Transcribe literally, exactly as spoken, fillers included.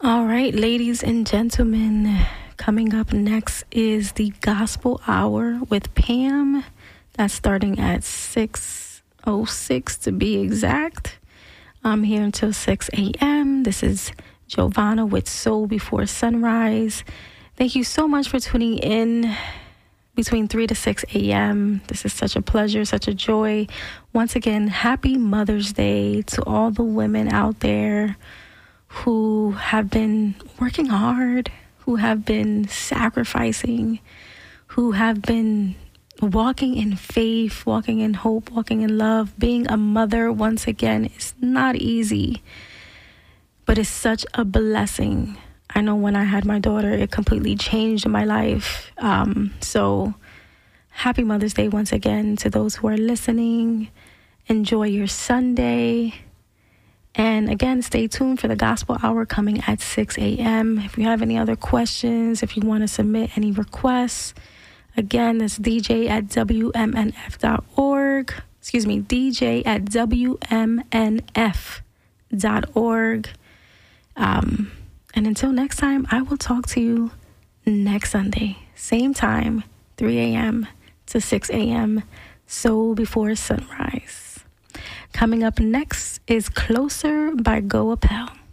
All right, ladies and gentlemen, coming up next is the Gospel Hour with Pam. That's starting at six oh six to be exact. I'm here until six a.m. This is Giovanna with Soul Before Sunrise. Thank you so much for tuning in between three to six a.m. This is such a pleasure, such a joy. Once again, happy Mother's Day to all the women out there who have been working hard, who have been sacrificing, who have been walking in faith, walking in hope, walking in love. Being a mother, once again, is not easy, but it's such a blessing. I know when I had my daughter, it completely changed my life. Um, so happy Mother's Day once again to those who are listening. Enjoy your Sunday. And again, stay tuned for the Gospel Hour coming at six a.m. If you have any other questions, if you want to submit any requests, again, that's D J at W M N F dot org. Excuse me, D J at W M N F dot org. Um, and until next time, I will talk to you next Sunday. Same time, three a.m. to six a.m. Soul Before Sunrise. Coming up next is Closer by Go Appel.